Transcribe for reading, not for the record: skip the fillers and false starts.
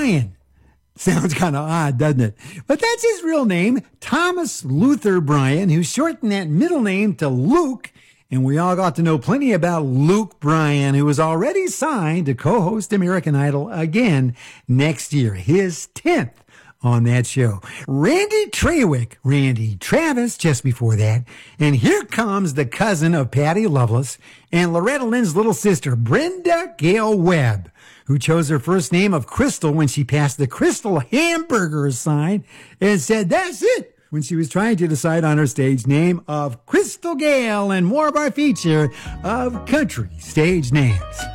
Bryan. Sounds kind of odd, doesn't it? But that's his real name, Thomas Luther Bryan, who shortened that middle name to Luke. And we all got to know plenty about Luke Bryan, who was already signed to co-host American Idol again next year, his 10th on that show. Randy Travis just before that. And here comes the cousin of Patty Loveless and Loretta Lynn's little sister, Brenda Gail Webb, who chose her first name of Crystal when she passed the Crystal Hamburger sign and said, "That's it," when she was trying to decide on her stage name of Crystal Gayle, and more of our feature of country stage names.